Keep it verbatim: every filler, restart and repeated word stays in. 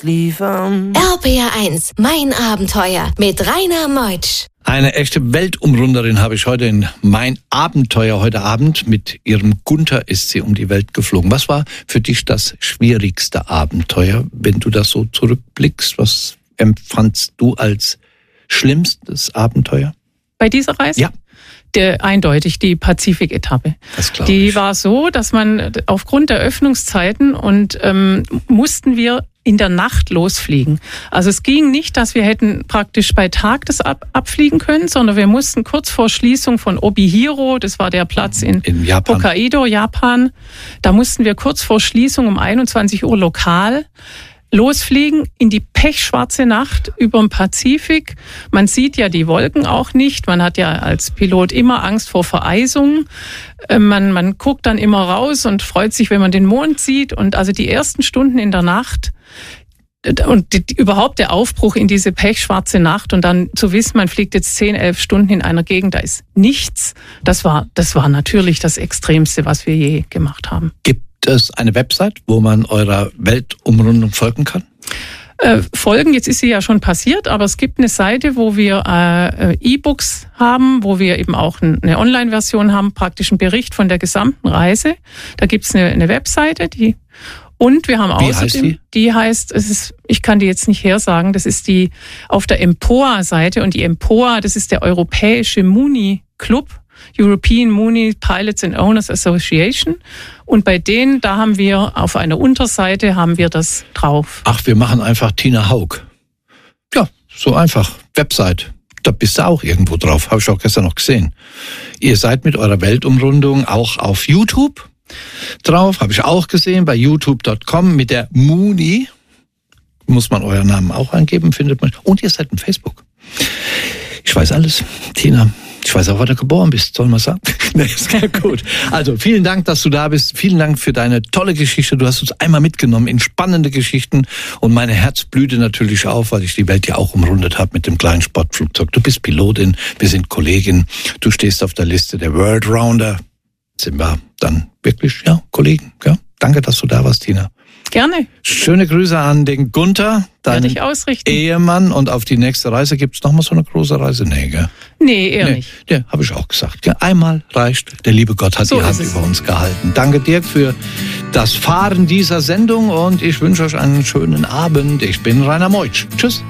liefern. R P R eins, mein Abenteuer mit Rainer Meutsch. Eine echte Weltumrunderin habe ich heute in Mein Abenteuer heute Abend. Mit ihrem Gunther ist sie um die Welt geflogen. Was war für dich das schwierigste Abenteuer, wenn du das so zurückblickst? Was empfandst du als schlimmstes Abenteuer? Bei dieser Reise? Ja. Der, eindeutig die Pazifik-Etappe. Das glaube Die ich. war so, dass man aufgrund der Öffnungszeiten und ähm, mussten wir in der Nacht losfliegen. Also es ging nicht, dass wir hätten praktisch bei Tag das ab, abfliegen können, sondern wir mussten kurz vor Schließung von Obihiro, das war der Platz in, in Japan. Hokkaido, Japan, da mussten wir kurz vor Schließung um einundzwanzig Uhr lokal losfliegen in die pechschwarze Nacht über dem Pazifik. Man sieht ja die Wolken auch nicht. Man hat ja als Pilot immer Angst vor Vereisung. Man, man guckt dann immer raus und freut sich, wenn man den Mond sieht. Und also die ersten Stunden in der Nacht und die, überhaupt der Aufbruch in diese pechschwarze Nacht und dann zu wissen, man fliegt jetzt zehn, elf Stunden in einer Gegend, da ist nichts. Das war, das war natürlich das Extremste, was wir je gemacht haben. Gibt es eine Website, wo man eurer Weltumrundung folgen kann? Äh, folgen, jetzt ist sie ja schon passiert, aber es gibt eine Seite, wo wir äh, E-Books haben, wo wir eben auch eine Online-Version haben, praktisch einen Bericht von der gesamten Reise. Da gibt es eine, eine Webseite, die und wir haben Wie außerdem, heißt die? die heißt, es ist, ich kann die jetzt nicht hersagen, das ist die auf der EMPOA-Seite und die EMPOA, das ist der europäische Muni-Club, European Muni Pilots and Owners Association. Und bei denen, da haben wir auf einer Unterseite haben wir das drauf. Ach, wir machen einfach Tina Haug. Ja, so einfach. Website. Da bist du auch irgendwo drauf. Habe ich auch gestern noch gesehen. Ihr seid mit eurer Weltumrundung auch auf YouTube drauf. Habe ich auch gesehen bei youtube punkt com mit der Muni. Muss man euren Namen auch angeben, findet man. Und ihr seid in Facebook. Ich weiß alles. Tina, ich weiß auch, wann du geboren bist, soll man sagen? Nee, ist ja gut. Also vielen Dank, dass du da bist. Vielen Dank für deine tolle Geschichte. Du hast uns einmal mitgenommen in spannende Geschichten. Und meine Herz blühte natürlich auf, weil ich die Welt ja auch umrundet habe mit dem kleinen Sportflugzeug. Du bist Pilotin, wir sind Kollegin. Du stehst auf der Liste der World Rounder. Sind wir dann wirklich, ja, Kollegen. Ja? Danke, dass du da warst, Tina. Gerne. Schöne Grüße an den Gunther, deinen Ehemann. Und auf die nächste Reise. Gibt es nochmal so eine große Reise? Nee, gell? Nee, eher nee, nicht. Ja, habe ich auch gesagt. Ja, einmal reicht. Der liebe Gott hat so die Hand über uns gehalten. Danke dir für das Fahren dieser Sendung und ich wünsche euch einen schönen Abend. Ich bin Rainer Meutsch. Tschüss.